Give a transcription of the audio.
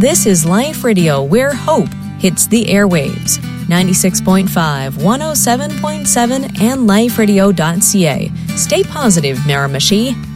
This is Life Radio, where hope hits the airwaves. 96.5, 107.7, and liferadio.ca. Stay positive, Miramichi.